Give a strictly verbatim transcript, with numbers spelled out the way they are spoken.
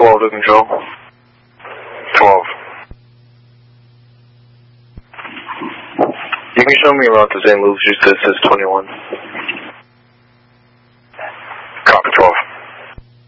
twelve to control. twelve. You can show me around to Saint Lucia, this is twenty-one.